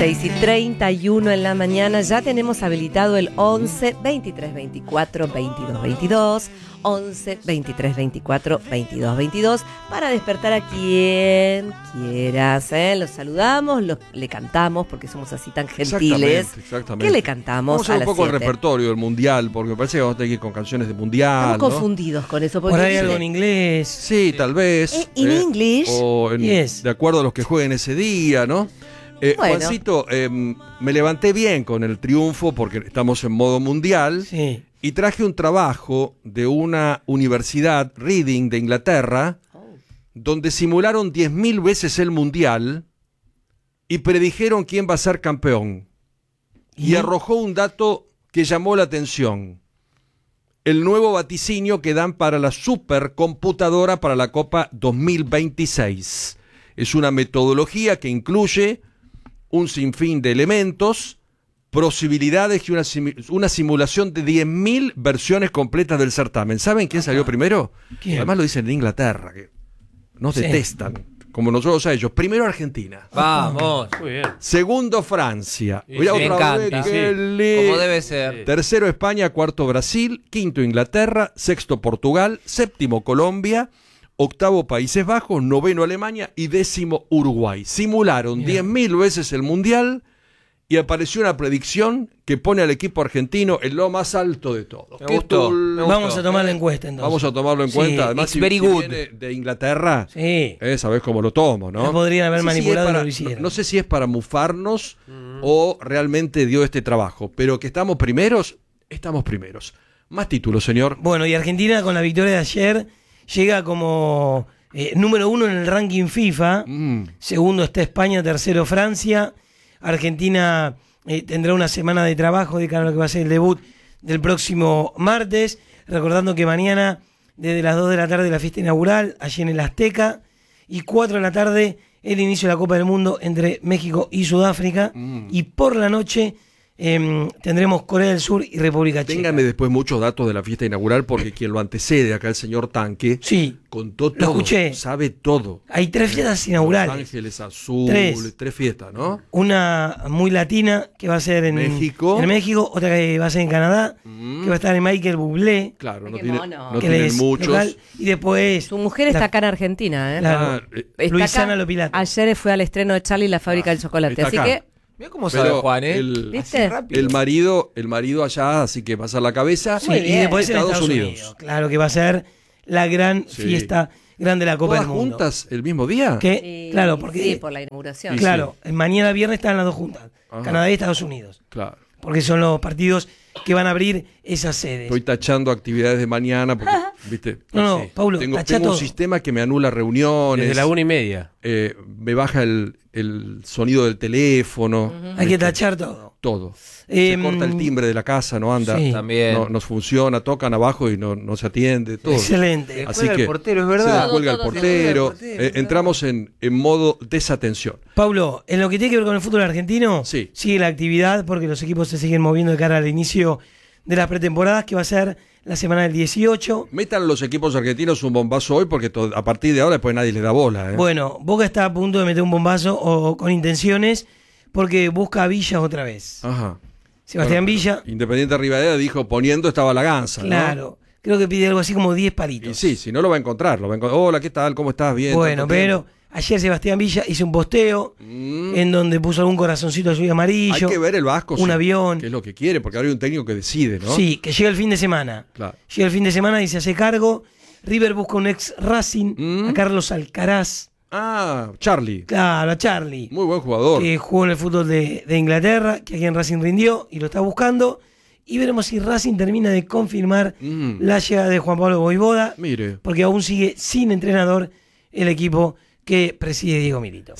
6:31 en la mañana, ya tenemos habilitado el 11 23 24 22 22, 11 23 24 22 22, para despertar a quien quieras, Los saludamos, le cantamos, porque somos así tan gentiles. Exactamente. ¿Qué le cantamos? Vamos a ver un poco el 7. repertorio del mundial, porque me parece que vamos a tener que ir con canciones de mundial. Estamos confundidos con eso. Por ahí algo en inglés. Sí, tal vez. ¿In English? O de acuerdo a los que jueguen ese día, ¿no? Bueno. Juancito, me levanté bien con el triunfo porque estamos en modo mundial. Sí. Y traje un trabajo de una universidad, Reading, de Inglaterra, donde simularon 10.000 veces el mundial y predijeron quién va a ser campeón. Y arrojó un dato que llamó la atención: el nuevo vaticinio que dan para la supercomputadora para la Copa 2026. Es una metodología que incluye un sinfín de elementos, posibilidades y una simulación de 10.000 versiones completas del certamen. ¿Saben quién salió primero? ¿Quién? Además lo dicen en Inglaterra, que nos detestan, como nosotros a ellos. Primero Argentina. Vamos. Muy bien. Segundo Francia. Me encanta. Qué lindo. Como debe ser. Tercero España, cuarto Brasil, quinto Inglaterra, sexto Portugal, séptimo Colombia, octavo Países Bajos, noveno Alemania y décimo Uruguay. Simularon 10.000 veces el mundial y apareció una predicción que pone al equipo argentino en lo más alto de todo. Me gustó. Vamos a tomar la encuesta entonces. Vamos a tomarlo en cuenta. Además, it's very good. viene de Inglaterra, Sí. sabés cómo lo tomo, ¿no? No podrían haber manipulado si y lo hicieron. No sé si es para mufarnos o realmente dio este trabajo, pero que estamos primeros, estamos primeros. Más títulos, señor. Bueno, y Argentina con la victoria de ayer llega como número 1 en el ranking FIFA. Segundo está España, tercero Francia. Argentina tendrá una semana de trabajo de cara a lo que va a ser el debut del próximo martes. Recordando que mañana, desde las 2 de la tarde, la fiesta inaugural, allí en el Azteca. Y 4 de la tarde, el inicio de la Copa del Mundo entre México y Sudáfrica. Y por la noche tendremos Corea del Sur y República Checa. Téngame después muchos datos de la fiesta inaugural, porque quien lo antecede acá, el señor Tanque, Sí, contó todo, lo escuché. sabe todo. Hay 3 fiestas inaugurales. Los Ángeles Azul, 3 fiestas, ¿no? Una muy latina que va a ser en México. otra que va a ser en Canadá, que va a estar en Michael Bublé, Claro, no Qué tiene, mono. no que tienen es muchos. local, y después Su mujer está acá en Argentina, Claro. Está Luisana acá. Lopilato. Ayer fue al estreno de Charlie y la fábrica del chocolate. Está Así acá. que, Mira cómo sabe Juan, ¿viste? El marido allá, así que pasa la cabeza. Sí, y después en Estados Estados Unidos. Unidos. Claro que va a ser la gran Sí. fiesta grande de la Copa ¿Todas del Mundo. juntas el mismo día? Que, Sí, claro, porque sí, por la inauguración. claro, mañana viernes están las dos juntas, Ajá. Canadá y Estados Unidos, Claro. porque son los partidos que van a abrir esas sedes. Estoy tachando actividades de mañana porque, ¿viste? No, Sí. Paulo, Tengo tachá un todo. sistema que me anula reuniones. Desde la 1:30. Me baja el sonido del teléfono. Hay que tachar todo. Todo. Se Em, corta el timbre de la casa, no anda. Sí. También. No funciona, tocan abajo y no se atiende. Todo. Excelente. Así que el portero, es se verdad. descuelga el Todo, todo, portero. todo, todo, todo. Entramos en modo desatención. Paulo, en lo que tiene que ver con el fútbol argentino, Sí. sigue la actividad porque los equipos se siguen moviendo de cara al inicio de las pretemporadas, que va a ser la semana del 18. Metan los equipos argentinos un bombazo hoy porque a partir de ahora después nadie les da bola. Bueno, Boca está a punto de meter un bombazo o con intenciones porque busca a Villa otra vez. Ajá. Sebastián Bueno, Villa, Independiente Rivadavia dijo poniendo estaba la ganza. ¿no? claro, creo que pide algo así como 10 Y palitos. sí, si no lo va a encontrar. Hola, ¿qué tal? ¿Cómo estás? Bien. Bueno, tanto pero tiempo. ayer Sebastián Villa hizo un posteo en donde puso algún corazoncito azul y amarillo. Hay que ver el Vasco. un avión. Que es lo que quiere, porque ahora hay un técnico que decide, ¿no? Sí, que llega el fin de semana. Claro. Llega el fin de semana y se hace cargo. River busca un ex Racing, a Carlos Alcaraz. Ah, Charlie. Claro, a Charlie. Muy buen jugador. Que jugó en el fútbol de Inglaterra, que aquí en Racing rindió y lo está buscando. Y veremos si Racing termina de confirmar la llegada de Juan Pablo Voivoda, Mire. porque aún sigue sin entrenador el equipo que preside Diego Milito.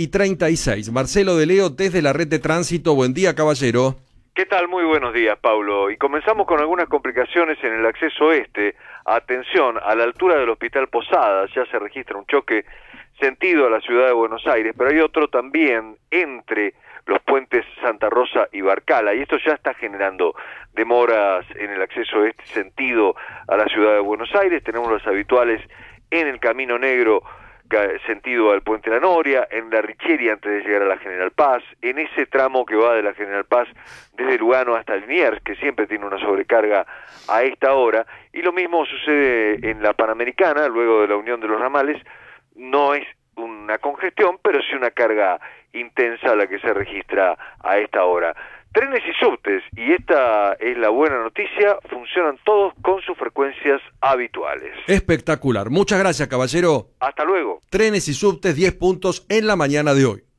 6:36. Marcelo de Leo desde la red de tránsito. Buen día, caballero. ¿Qué tal? Muy buenos días, Paulo. Y comenzamos con algunas complicaciones en el acceso este. Atención, a la altura del Hospital Posadas ya se registra un choque sentido a la ciudad de Buenos Aires, pero hay otro también entre los puentes Santa Rosa y Barcala, y esto ya está generando demoras en el acceso este sentido a la ciudad de Buenos Aires. Tenemos los habituales en el Camino Negro sentido al Puente La Noria, en la Richieri antes de llegar a la General Paz, en ese tramo que va de la General Paz desde Lugano hasta Liniers, que siempre tiene una sobrecarga a esta hora, y lo mismo sucede en la Panamericana, luego de la unión de los ramales. No es una congestión, pero sí una carga intensa la que se registra a esta hora. Trenes y subtes, y esta es la buena noticia, funcionan todos con sus frecuencias habituales. Espectacular. Muchas gracias, caballero. Hasta luego. Trenes y subtes, 10 puntos en la mañana de hoy.